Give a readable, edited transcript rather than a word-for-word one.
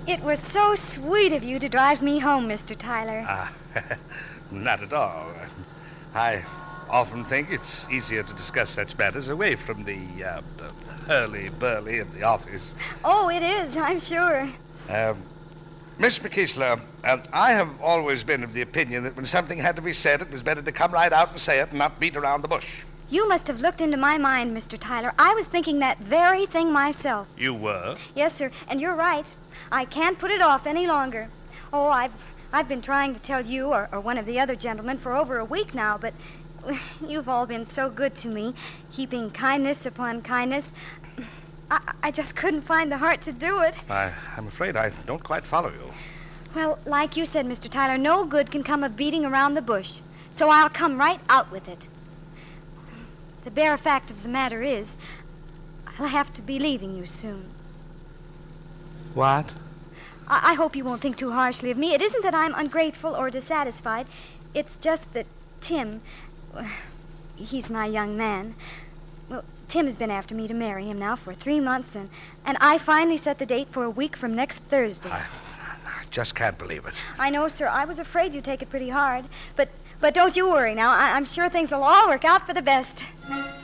It was so sweet of you to drive me home, Mr. Tyler. Not at all. I often think it's easier to discuss such matters away from the hurly-burly of the office. Oh, it is, I'm sure. Miss McKeesler, I have always been of the opinion that when something had to be said, it was better to come right out and say it and not beat around the bush. You must have looked into my mind, Mr. Tyler. I was thinking that very thing myself. You were? Yes, sir, and you're right. I can't put it off any longer. Oh, I've been trying to tell you or one of the other gentlemen for over a week now, but you've all been so good to me, heaping kindness upon kindness. I just couldn't find the heart to do it. I'm afraid I don't quite follow you. Well, like you said, Mr. Tyler, no good can come of beating around the bush. So I'll come right out with it. The bare fact of the matter is, I'll have to be leaving you soon. What? I hope you won't think too harshly of me. It isn't that I'm ungrateful or dissatisfied. It's just that Tim, he's my young man. Well, Tim has been after me to marry him now for 3 months, and I finally set the date for a week from next Thursday. I just can't believe it. I know, sir. I was afraid you'd take it pretty hard. But don't you worry now. I'm sure things will all work out for the best.